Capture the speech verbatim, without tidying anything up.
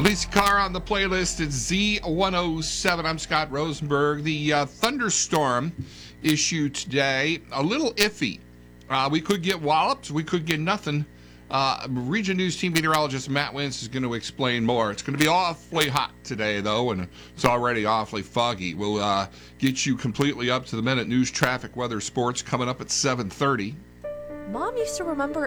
Lisa Carr on the playlist at Z one oh seven. I'm Scott Rosenberg. The uh, thunderstorm issue today, a little iffy. Uh, we could get walloped. We could get nothing. Uh, Region News team meteorologist Matt Wentz is going to explain more. It's going to be awfully hot today, though, and it's already awfully foggy. We'll uh, get you completely up to the minute. News, traffic, weather, sports coming up at seven thirty. Mom used to remember